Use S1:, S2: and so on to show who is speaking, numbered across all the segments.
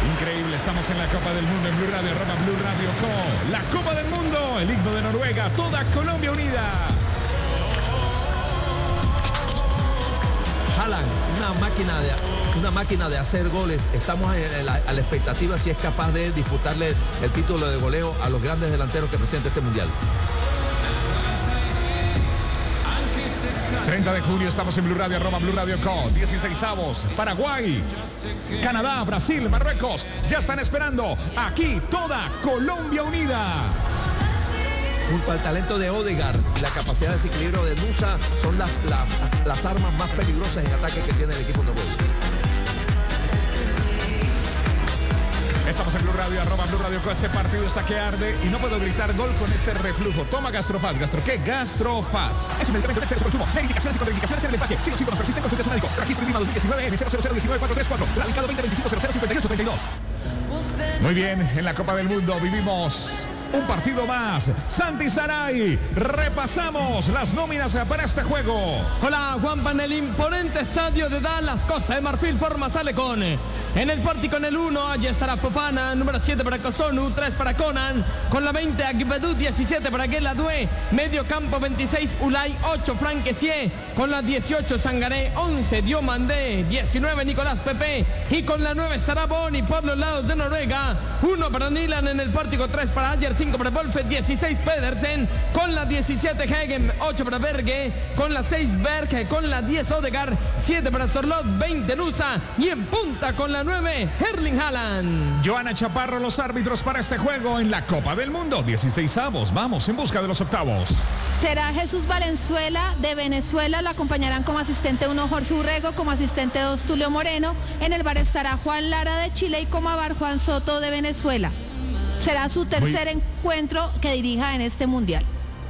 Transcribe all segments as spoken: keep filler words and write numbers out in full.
S1: Increíble, estamos en la Copa del Mundo en Blue Radio, arroba Blue Radio Co. La Copa del Mundo, el himno de Noruega, toda Colombia unida.
S2: Haaland, una máquina de una máquina de hacer goles. Estamos en la, a la expectativa si es capaz de disputarle el título de goleo a los grandes delanteros que presenta este mundial.
S1: treinta de junio estamos en Blue Radio, arroba Blue Radio Co. dieciseisavos, Paraguay, Canadá, Brasil, Marruecos. Ya están esperando aquí toda Colombia unida.
S2: Junto al talento de Odegaard y la capacidad de desequilibrio de Nusa son las, las, las armas más peligrosas en ataque que tiene el equipo noruego.
S1: Estamos en Blue Radio, arroba Blue Radio Co. Este partido está que arde y no puedo gritar gol con este reflujo. Toma Gastrofaz. ¿Gastro qué? Gastrofaz. Es un medicamento de exceso de consumo. Medicaciones y contraindicaciones en el empaque. Si los síntomas persisten, consulte a su médico. Registro INVIMA dos mil diecinueve M cero cero cero uno nueve cuatro tres cuatro. Radicado veinte veinticinco cero cero cincuenta y ocho treinta y dos. Muy bien, en la Copa del Mundo vivimos un partido más. Santi Saray, repasamos las nóminas para este juego.
S3: Hola Juan, en el imponente estadio de Dallas, Costa de Marfil, forma sale con en el pórtico en el uno, allí estará Fofana, número siete para Kosonu, tres para Conan, con la veinte Agbedu, diecisiete para Gueladue, medio campo veintiséis Ulay, ocho Frank Kessie, con la dieciocho Sangaré, once Diomandé, diecinueve Nicolás Pepe, y con la nueve estará Boni por los lados de Noruega, uno para Nilan en el pórtico, tres para Ayer, cinco para Wolfe, dieciséis Pedersen, con la diecisiete Hegen, ocho para Berge, con la seis Berge, con la diez Odegaard, siete para Sorlot, veinte Nusa, y en punta con la nueve Erling Haaland.
S1: Joana Chaparro, los árbitros para este juego en la Copa del Mundo. dieciseisavos, vamos en busca de los octavos.
S4: Será Jesús Valenzuela de Venezuela, lo acompañarán como asistente uno Jorge Urrego, como asistente dos Tulio Moreno, en el bar estará Juan Lara de Chile y como bar Juan Soto de Venezuela. Será su tercer Muy... encuentro que dirija en este mundial.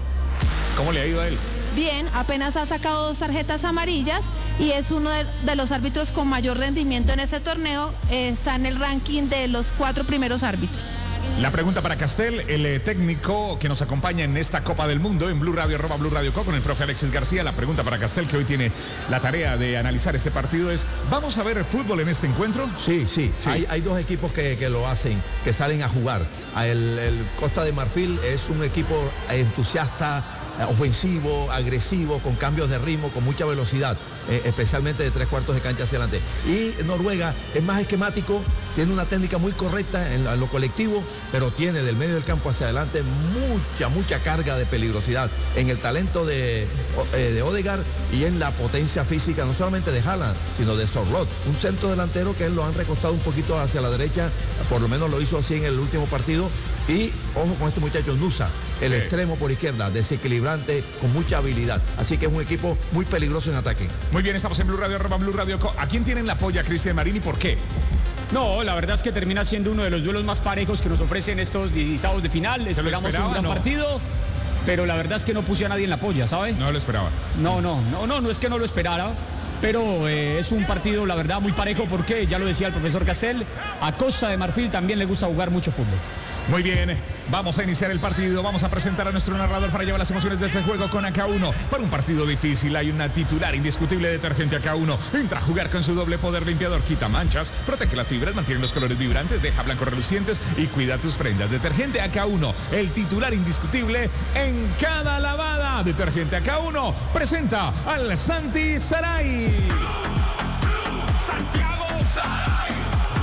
S1: ¿Cómo le ha ido a él?
S4: Bien, apenas ha sacado dos tarjetas amarillas y es uno de, de los árbitros con mayor rendimiento en este torneo. Eh, está en el ranking de los cuatro primeros árbitros.
S1: La pregunta para Castel, el eh, técnico que nos acompaña en esta Copa del Mundo en Blue Radio, arroba Blue Radio Co, con el profe Alexis García. La pregunta para Castel, que hoy tiene la tarea de analizar este partido, es: ¿vamos a ver fútbol en este encuentro?
S2: Sí, sí, sí. Hay, hay dos equipos que, que lo hacen, que salen a jugar. El, el Costa de Marfil es un equipo entusiasta, ofensivo, agresivo, con cambios de ritmo, con mucha velocidad, eh, especialmente de tres cuartos de cancha hacia adelante. Y Noruega es más esquemático, tiene una técnica muy correcta en, en lo colectivo, pero tiene del medio del campo hacia adelante mucha, mucha carga de peligrosidad en el talento de, eh, de Odegaard y en la potencia física, no solamente de Haaland, sino de Sorlot, un centro delantero que él lo han recostado un poquito hacia la derecha, por lo menos lo hizo así en el último partido. Y ojo con este muchacho Nusa, el sí. extremo por izquierda, desequilibrante, con mucha habilidad. Así que es un equipo muy peligroso en ataque.
S1: Muy bien, estamos en Blue Radio, arroba Blue Radio Co. ¿A quién tienen la polla, Cristian Marín, y por qué?
S5: No, la verdad es que termina siendo uno de los duelos más parejos que nos ofrecen estos dieciseisavos de final. Esperamos un gran no. partido, pero la verdad es que no puse a nadie en la polla, ¿sabe?
S1: No lo esperaba.
S5: No, no, no, no, no es que no lo esperara. Pero eh, es un partido, la verdad, muy parejo porque, ya lo decía el profesor Castel, a Costa de Marfil también le gusta jugar mucho fútbol.
S1: Muy bien, vamos a iniciar el partido, vamos a presentar a nuestro narrador para llevar las emociones de este juego con A K uno. Para un partido difícil hay una titular indiscutible, detergente A K uno. Entra a jugar con su doble poder limpiador, quita manchas, protege las fibras, mantiene los colores vibrantes, deja blancos relucientes y cuida tus prendas. Detergente A K uno, el titular indiscutible en cada lavada. Detergente A K uno presenta al Santi Saray.
S6: Santiago Saray.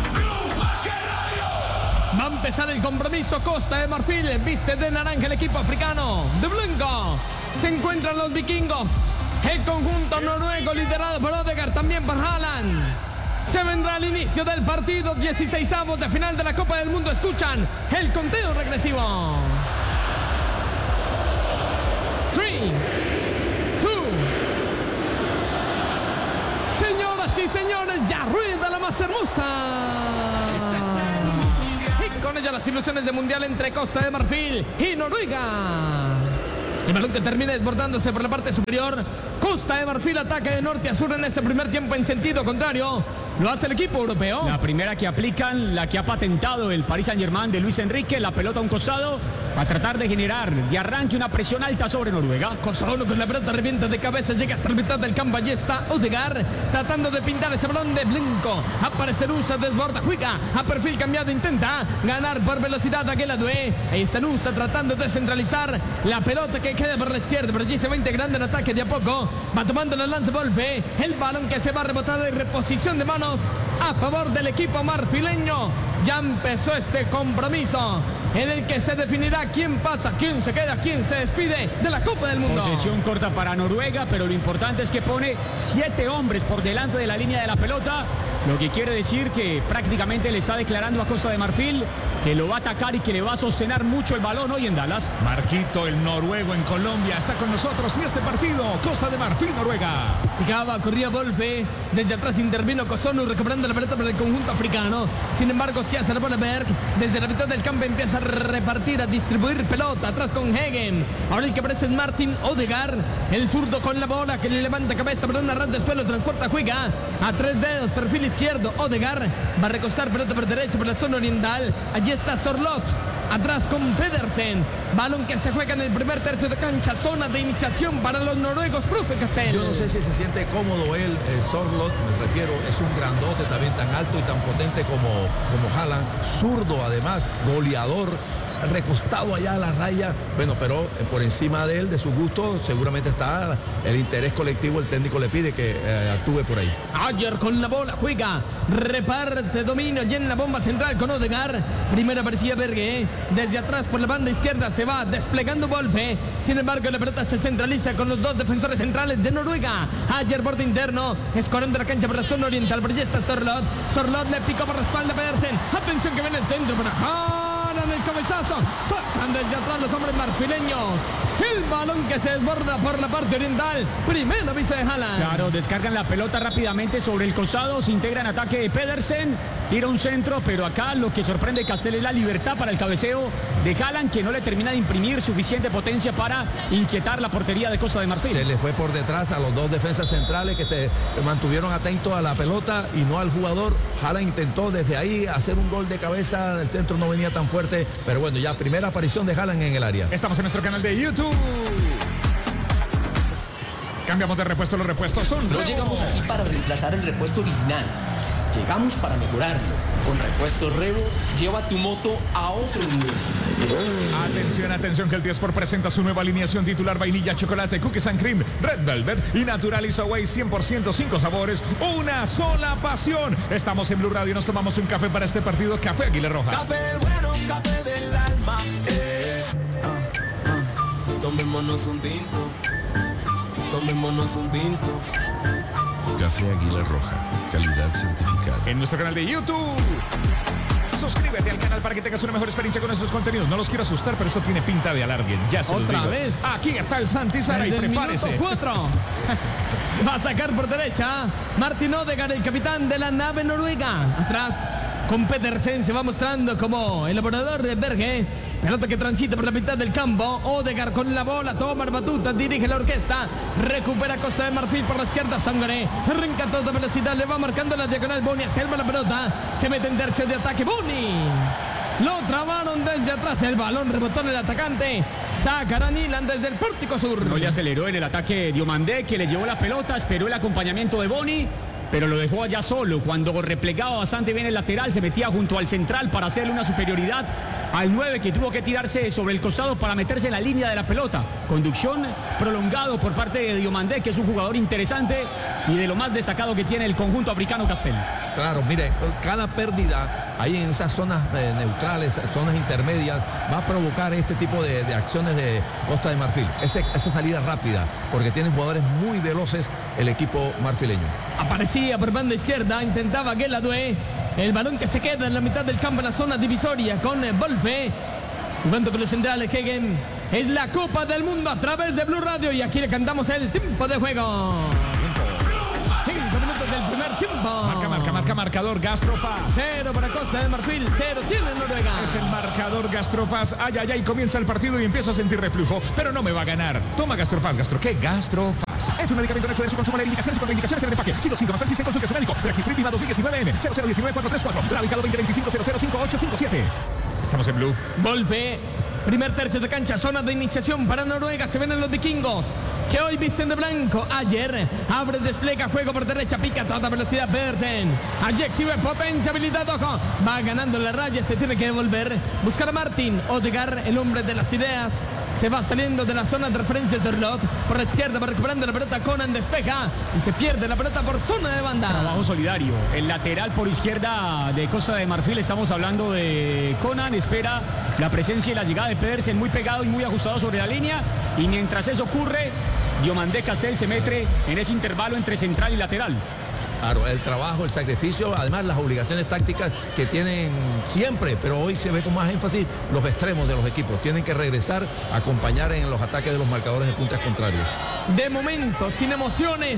S3: Va a empezar el compromiso. Costa de Marfil viste de naranja el equipo africano. De blanco se encuentran los vikingos. El conjunto noruego liderado por Odegaard, también por Haaland. Se vendrá al inicio del partido. dieciseisavos de final de la Copa del Mundo. Escuchan el conteo regresivo. tres, dos. Señoras y señores, ya rueda la más hermosa. Con ella las ilusiones de mundial entre Costa de Marfil y Noruega. El balón que termina desbordándose por la parte superior. Costa de Marfil ataca de norte a sur en este primer tiempo en sentido contrario. Lo hace el equipo europeo.
S5: La primera que aplican, la que ha patentado el Paris Saint-Germain de Luis Enrique, la pelota a un costado, a tratar de generar de arranque una presión alta sobre Noruega.
S3: Cosa uno con la pelota, revienta de cabeza, llega hasta la mitad del campo, allí está Odegaard, tratando de pintar ese balón de blanco. Aparece Nusa, desborda, juega, a perfil cambiado, intenta ganar por velocidad a Gueladue. Ahí está Nusa tratando de centralizar la pelota que queda por la izquierda, pero allí se va integrando en ataque de a poco, va tomando la lanza Volpe, el balón que se va rebotado y reposición de manos a favor del equipo marfileño. Ya empezó este compromiso en el que se definirá quién pasa, quién se queda, quién se despide de la Copa del Mundo.
S5: Posesión corta para Noruega, pero lo importante es que pone siete hombres por delante de la línea de la pelota, lo que quiere decir que prácticamente le está declarando a Costa de Marfil que lo va a atacar y que le va a sostener mucho el balón hoy en Dallas.
S1: Marquito, el noruego en Colombia, está con nosotros y este partido, Costa de Marfil, Noruega.
S3: Picaba, corría Volpe, desde atrás intervino Kosonu recuperando la pelota para el conjunto africano. Sin embargo, si hace la bola Berg, desde la mitad del campo empieza a repartir, a distribuir pelota, atrás con Hegen. Ahora el que aparece es Martin Odegaard, el zurdo con la bola que le levanta cabeza para una ras de suelo, transporta, juega a tres dedos, perfil izquierdo. Odegaard va a recostar pelota por derecha por la zona oriental. Allí está Sorloth, atrás con Pedersen, balón que se juega en el primer tercio de cancha, zona de iniciación para los noruegos, profe Castel.
S2: Yo no sé si se siente cómodo él, eh, Sorloth, me refiero, es un grandote también tan alto y tan potente como, como Haaland, zurdo además, goleador, recostado allá a la raya, bueno, pero eh, por encima de él, de su gusto, seguramente está el interés colectivo, el técnico le pide que eh, actúe por ahí.
S3: Ayer con la bola, juega, reparte, dominio, llena la bomba central con Odegaard. Primero aparecía Berge, desde atrás por la banda izquierda se va desplegando Volpe. Sin embargo, la pelota se centraliza con los dos defensores centrales de Noruega. Ayer borde interno, escorando la cancha por la zona oriental, pero ya está Sorloth. Sorloth le picó por la espalda a Pedersen. Atención que viene el centro para Haaland, el cabezazo. Sacan desde atrás los hombres marfileños. El balón que se desborda por la parte oriental. Primero avisa de Haaland.
S5: Claro, descargan la pelota rápidamente sobre el costado, se integra en ataque de Pedersen, tira un centro, pero acá lo que sorprende a Castel es la libertad para el cabeceo de Haaland, que no le termina de imprimir suficiente potencia para inquietar la portería de Costa de Marfil.
S2: Se le fue por detrás a los dos defensas centrales que te mantuvieron atentos a la pelota y no al jugador. Haaland intentó desde ahí hacer un gol de cabeza, el centro no venía tan fuerte, pero bueno, ya primera aparición de Haaland en el área.
S1: Estamos en nuestro canal de YouTube. Cambiamos de repuesto, los repuestos son
S6: No
S1: nuevos.
S6: llegamos aquí para reemplazar el repuesto original. Llegamos para mejorarlo. Con Repuestos Revo, lleva tu moto a otro nivel.
S1: Atención, atención, que el Tío Sport presenta su nueva alineación titular: vainilla, chocolate, cookies and cream, red velvet y natural Isoway cien por ciento, cinco sabores, una sola pasión. Estamos en Blue Radio y nos tomamos un café para este partido. Café Águila Roja.
S7: Café del bueno, café del alma. Eh, ah, ah. Tomémonos un tinto. Tomémonos un tinto.
S8: Café Águila Roja, calidad certificada.
S1: En nuestro canal de YouTube. Suscríbete al canal para que tengas una mejor experiencia con nuestros contenidos. No los quiero asustar, pero esto tiene pinta de alargue. Ya se los
S3: Otra
S1: digo.
S3: vez.
S1: Aquí está el Santi Sara y
S3: Desde el
S1: prepárese.
S3: minuto cuatro. Va a sacar por derecha Martin Odegaard, el capitán de la nave noruega. Atrás con Pedersen se va mostrando como el operador de Berge. Pelota que transita por la mitad del campo. Odegaard con la bola, toma la batuta, dirige la orquesta. Recupera Costa de Marfil por la izquierda, Sangre. Arranca a toda velocidad, le va marcando la diagonal Boni. Selva la pelota, se mete en tercio de ataque Boni. Lo trabaron desde atrás, el balón rebotó en el atacante. Sacarán Ilan desde el pórtico sur.
S5: No le aceleró en el ataque Diomandé, que le llevó la pelota, esperó el acompañamiento de Boni, pero lo dejó allá solo. Cuando replegaba bastante bien el lateral, se metía junto al central para hacerle una superioridad al nueve, que tuvo que tirarse sobre el costado para meterse en la línea de la pelota. Conducción prolongado por parte de Diomandé, que es un jugador interesante y de lo más destacado que tiene el conjunto africano Castel.
S2: Claro, mire, cada pérdida ahí en esas zonas eh, neutrales, zonas intermedias, va a provocar este tipo de, de acciones de Costa de Marfil. Ese, esa salida rápida, porque tienen jugadores muy veloces el equipo marfileño.
S3: Aparecía por banda izquierda, intentaba Gueladue. El balón que se queda en la mitad del campo en la zona divisoria con Volpe. Jugando con los centrales, Hegen. Es la Copa del Mundo a través de Blue Radio y aquí le cantamos el tiempo de juego. Cinco minutos del primer tiempo.
S1: Marca, marca, marca. marca marcador Gastrofaz.
S3: Cero para Costa de Marfil, cero tiene Noruega.
S1: Es el marcador Gastrofaz. Ay, ay, ay, comienza el partido y empiezo a sentir reflujo, pero no me va a ganar. Toma Gastrofaz. ¿Gastro qué? Gastrofaz. Es un medicamento en exceso de su consumo. Las indicaciones y contraindicaciones en el empaque. Si los síntomas persisten, consulte a su médico. Registro INVIMA dos mil diecinueve N cero cero uno nueve cuatro tres cuatro. Radicado veinte veinticinco cero cero cinco ocho cinco siete. Estamos en Blue.
S3: Volpe. Primer tercio de cancha, zona de iniciación para Noruega. Se ven en los vikingos, que hoy visten de blanco. Ayer abre, despliega, juego por derecha, pica a toda velocidad Pedersen. Allí exhibe potencia, habilidad, ojo. Va ganando la raya, se tiene que devolver. Buscar a Martin Odegaard, el hombre de las ideas. Se va saliendo de la zona de referencia de Sherlock. Por la izquierda va recuperando la pelota. Conan despeja y se pierde la pelota por zona de banda.
S5: Trabajo solidario. El lateral por izquierda de Costa de Marfil. Estamos hablando de Conan. Espera la presencia y la llegada de Pedersen muy pegado y muy ajustado sobre la línea. Y mientras eso ocurre, Diomandé Castel se mete en ese intervalo entre central y lateral.
S2: Claro, el trabajo, el sacrificio, además las obligaciones tácticas que tienen siempre, pero hoy se ve con más énfasis los extremos de los equipos. Tienen que regresar a acompañar en los ataques de los marcadores de puntas contrarios.
S3: De momento, sin emociones,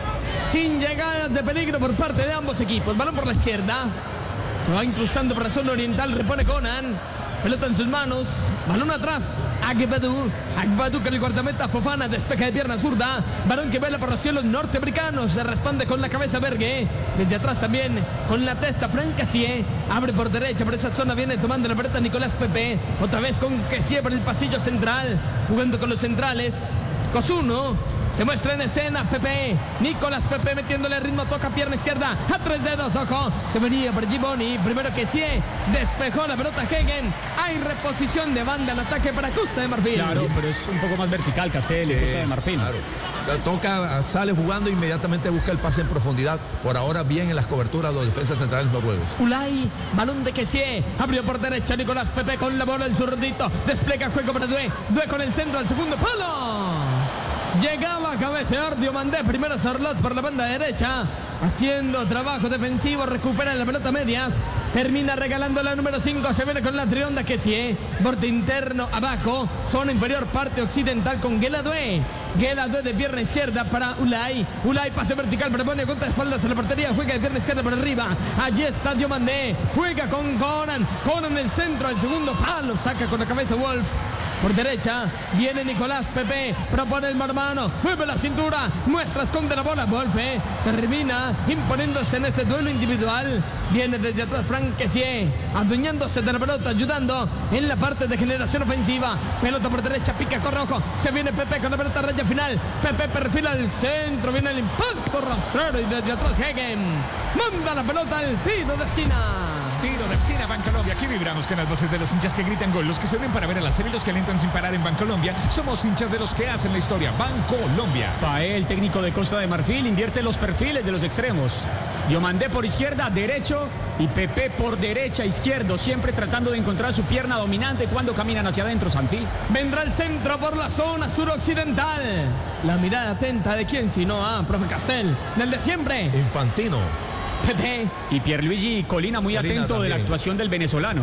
S3: sin llegadas de peligro por parte de ambos equipos. Balón por la izquierda. Se va incrustando por la zona oriental, repone Conan. Pelota en sus manos, balón atrás, Agbadou, Agbadou con el guardameta Fofana, despeja de pierna zurda, balón que vela por los cielos norteamericanos, se responde con la cabeza Berge, desde atrás también con la testa Franck Kessié, abre por derecha, por esa zona viene tomando la pelota Nicolás Pepe, otra vez con Kessié por el pasillo central, jugando con los centrales, Cosuno. Se muestra en escena Pepe, Nicolás Pepe metiéndole ritmo, toca pierna izquierda, a tres dedos, ojo, se venía por Giboni, primero que sí, despejó la pelota Hegen, hay reposición de banda al ataque para Costa de Marfil.
S5: Claro, pero es un poco más vertical Castel, sí, Costa de Marfil.
S2: Claro, toca, sale jugando, inmediatamente busca el pase en profundidad, por ahora bien en las coberturas de los defensas centrales noruegos.
S3: Ulay, balón de Kessié, abrió por derecha Nicolás Pepe con la bola, el zurdito, despliega juego para Due, Due con el centro al segundo palo. Llegaba a cabecear Diomandé, primero Sorlot por la banda derecha, haciendo trabajo defensivo, recupera la pelota medias, termina regalando la número cinco, se viene con la trionda Kessié, borde interno abajo, zona inferior, parte occidental con Gueladue, Gueladue de pierna izquierda para Ulay, Ulay pase vertical, propone contra espaldas a la portería, juega de pierna izquierda por arriba, allí está Diomandé, juega con Conan, Conan en el centro, el segundo palo, saca con la cabeza Wolf. Por derecha viene Nicolás Pepe, propone el marmano, mueve la cintura, muestra, esconde la bola, Wolfe termina imponiéndose en ese duelo individual, viene desde atrás Franck Kessié, adueñándose de la pelota, ayudando en la parte de generación ofensiva, pelota por derecha, pica, corre, ojo, se viene Pepe con la pelota raya final, Pepe perfila al centro, viene el impacto rastrero y desde atrás Hegen, manda la pelota al tiro de esquina.
S1: Tiro de esquina, Bancolombia. Aquí vibramos con las voces de los hinchas que gritan gol, los que se ven para ver a la serie y los que alentan sin parar en Bancolombia. Somos hinchas de los que hacen la historia. Bancolombia.
S5: Fael, técnico de Costa de Marfil, invierte los perfiles de los extremos. Diomandé por izquierda, derecho, y Pepe por derecha, izquierdo, siempre tratando de encontrar su pierna dominante cuando caminan hacia adentro, Santi.
S3: Vendrá el centro por la zona suroccidental. La mirada atenta de quién, sino a profe Castel, del de siempre.
S2: Infantino.
S3: Pepe.
S5: Y Pierluigi Colina muy
S2: Colina
S5: atento
S2: también.
S5: de la actuación del venezolano.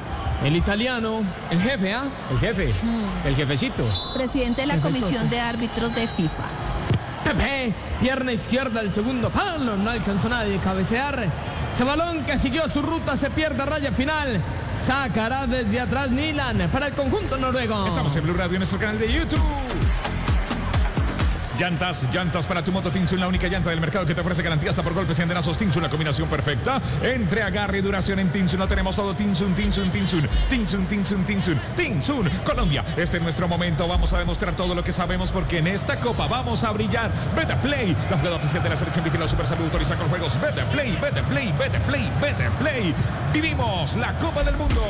S3: El italiano, el jefe, ¿ah?
S5: El jefe,
S4: Mm.
S5: el jefecito.
S4: Presidente de la Comisión de Árbitros de FIFA.
S3: Pepe, pierna izquierda, el segundo palo, no alcanzó nadie a cabecear. Ese balón que siguió su ruta se pierde a raya final. Sacará desde atrás Nilan para el conjunto noruego.
S1: Estamos en Blue Radio, en nuestro canal de YouTube. Llantas, llantas para tu moto Tinsun, la única llanta del mercado que te ofrece garantía hasta por golpes y andenazos. Tinsun, la combinación perfecta entre agarre y duración en Tinsun. Lo tenemos todo. Tinsun, Tinsun, Tinsun, Tinsun, Tinsun, Tinsun, Tinsun, Colombia. Este es nuestro momento. Vamos a demostrar todo lo que sabemos porque en esta copa vamos a brillar. Betplay, la jugada oficial de la selección vigilada Super Salud, autoriza con juegos. Betplay, Betplay, Betplay, Betplay. Vivimos la Copa del Mundo.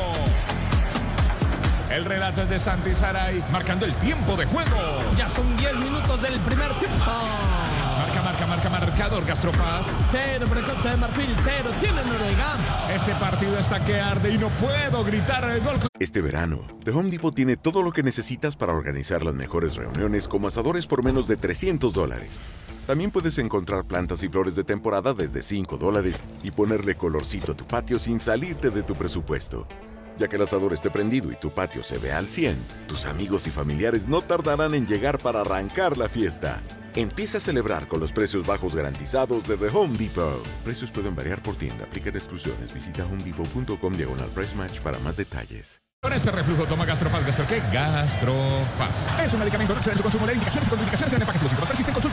S1: El relato es de Santi Saray, marcando el tiempo de juego.
S3: Ya son diez minutos del primer tiempo.
S1: Marca, marca, marca, marcador Gastrofaz.
S3: Cero para Costa de Marfil, cero tiene Noruega.
S1: Este partido está que arde y no puedo gritar el gol.
S9: Este verano, The Home Depot tiene todo lo que necesitas para organizar las mejores reuniones como asadores por menos de trescientos dólares. También puedes encontrar plantas y flores de temporada desde cinco dólares y ponerle colorcito a tu patio sin salirte de tu presupuesto. Ya que el asador esté prendido y tu patio se ve al cien, tus amigos y familiares no tardarán en llegar para arrancar la fiesta. Empieza a celebrar con los precios bajos garantizados de The Home Depot. Precios pueden variar por tienda, aplican exclusiones. Visita homedepot.com diagonal price match para más detalles.
S1: Con este reflujo toma Gastrofaz. ¿Gastro qué? Gastrofaz. Es un medicamento, no excede en su consumo. Leer indicaciones y contraindicaciones en empaques. Los síntomas persisten. Consulta